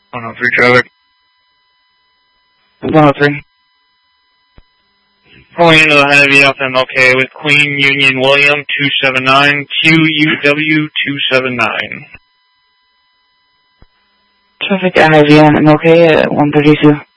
103 traffic. 103. Pulling into the heavy off MLK with Queen Union William 279, QUW 279. Traffic heavy on MLK at 132.